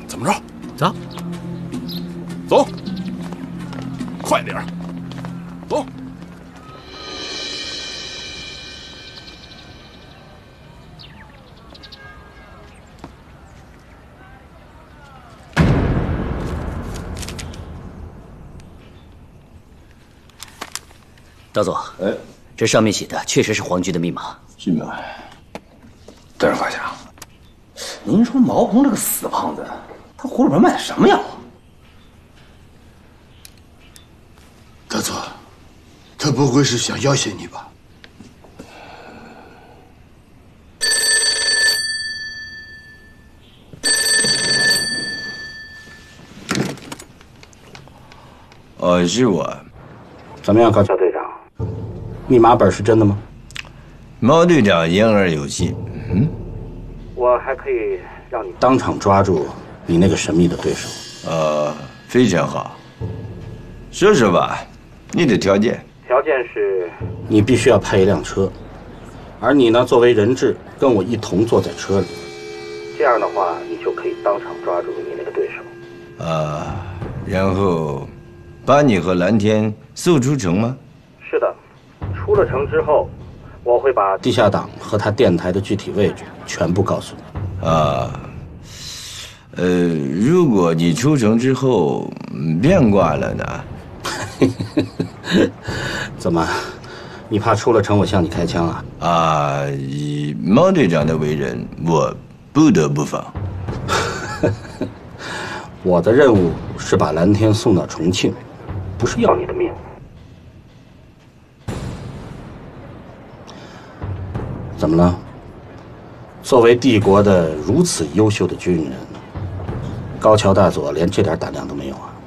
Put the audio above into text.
怎么着？ 走， 走，快点儿，走。 道总，这上面写的确实是皇军的密码。 是吗？戴上发下，您说毛鹏这个死胖子，他葫芦里卖的什么药啊？ 大佐，他不会是想要挟你吧？ 是我。 怎么样，高桥队长？密码本是真的吗？ 毛队长言而有信。 我还可以让你当场抓住你那个神秘的对手。 非常好。说说吧，你的条件。 条件是，你必须要派一辆车，而你呢，作为人质，跟我一同坐在车里。这样的话，你就可以当场抓住你那个对手。 然后把你和蓝天送出城吗？ 是的，出了城之后，我会把地下党和他电台的具体位置全部告诉你。 如果你出城之后变卦了呢？ 怎么，你怕出了城我向你开枪啊？ 以毛队长的为人，我不得不防。 我的任务是把蓝天送到重庆，不是要你的命。怎么了？作为帝国的如此优秀的军人，高桥大佐连这点胆量都没有啊？